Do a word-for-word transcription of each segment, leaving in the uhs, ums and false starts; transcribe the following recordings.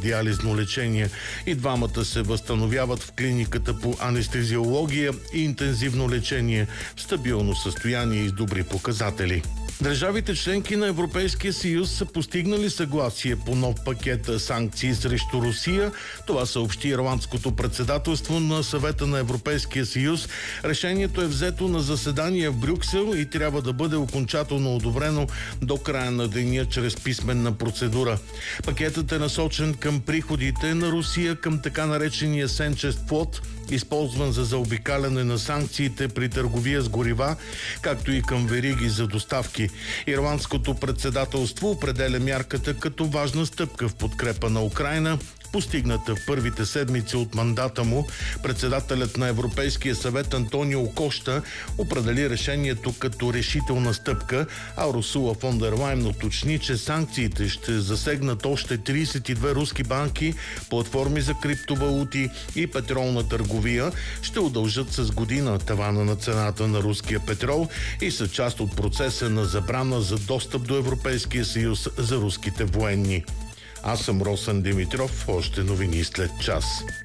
диализно лечение. И двамата се възстановяват в клиниката по анестезиология и интензивно лечение в стабилно състояние и с добри показатели. Държавите членки на Европейския съюз са постигнали съгласие по нов пакет санкции срещу Русия. Това съобщи ирландското председателство на Съвета на Европейския съюз. Решението е взето на заседание в Брюксел и трябва да бъде окончателно одобрено до края на деня чрез писменна процедура. Пакетът е насочен към приходите на Русия, към така наречения сенчест флот, използван за заобикаляне на санкциите при търговия с горива, както и към вериги за доставки. Ирландското председателство определя мярката като важна стъпка в подкрепа на Украйна, постигната в първите седмици от мандата му. Председателят на Европейския съвет Антонио Кошта определи решението като решителна стъпка, а Урсула фон дер Лайен уточни, че санкциите ще засегнат още тридесет и две руски банки, платформи за криптовалути и петролна търговия, ще удължат с година тавана на цената на руския петрол и са част от процеса на забрана за достъп до Европейския съюз за руските военни. Аз съм Росен Димитров. Още новини след час.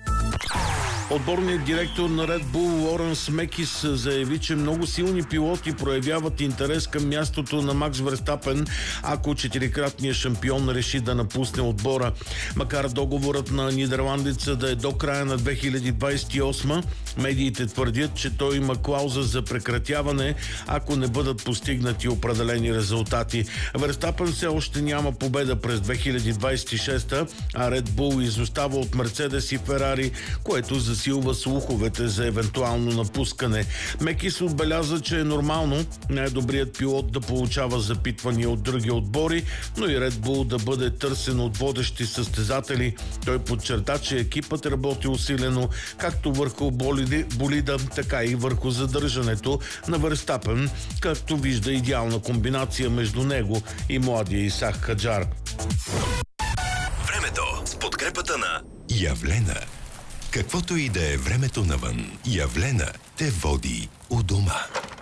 Отборният директор на Red Bull Лоренс Мекис заяви, че много силни пилоти проявяват интерес към мястото на Макс Верстапен, ако четирикратният шампион реши да напусне отбора. Макар договорът на нидерландеца да е до края на две хиляди двадесет и осма, медиите твърдят, че той има клауза за прекратяване, ако не бъдат постигнати определени резултати. Верстапен все още няма победа през две хиляди двадесет и шеста, а Red Bull изостава от Мерцедес и Ферари, което засилва слуховете за евентуално напускане. Мекис отбеляза, че е нормално най-добрият пилот да получава запитвания от други отбори, но и Red Bull да бъде търсен от водещи състезатели. Той подчерта, че екипът работи усилено както върху болиди, болида, така и върху задържането на Верстапен, както вижда идеална комбинация между него и младия Исак Хаджар. Времето с подкрепата на Явлена. Каквото и да е времето навън, Явлена те води у дома.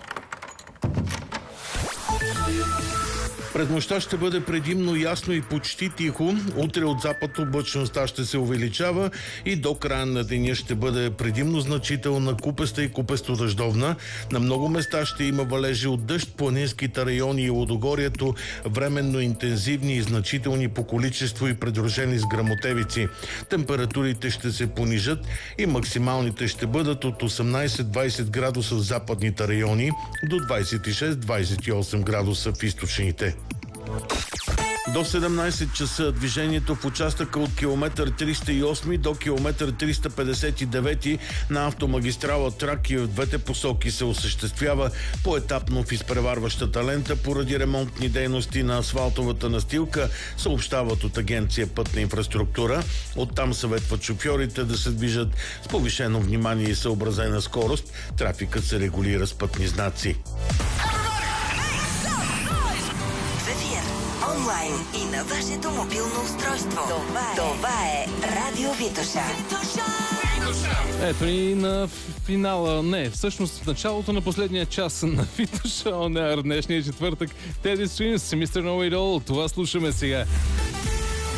През нощта ще бъде предимно ясно и почти тихо. Утре от запад облачността ще се увеличава и до края на деня ще бъде предимно значителна, купеста и купесто-дъждовна. На много места ще има валежи от дъжд, планинските райони и Лудогорието временно интензивни и значителни по количество и придружени с гръмотевици. Температурите ще се понижат и максималните ще бъдат от осемнадесет до двадесет градуса в западните райони до двадесет и шест до двадесет и осем градуса в източните. До седемнадесет часа движението в участъка от километър триста и осми до километър триста петдесет и девети на автомагистрала Тракия в двете посоки се осъществява поетапно в изпреварващата лента поради ремонтни дейности на асфалтовата настилка, съобщават от Агенция Пътна инфраструктура. Оттам съветват шофьорите да се движат с повишено внимание и съобразена скорост. Трафикът се регулира с пътни знаци. Онлайн и на вашето мобилно устройство. Това е, Това е Радио Витоша. Ето ни на финала, не, всъщност в началото на последния час на Витоша, он е днешния четвъртък. Тези Swings, мистер No It All, това слушаме сега.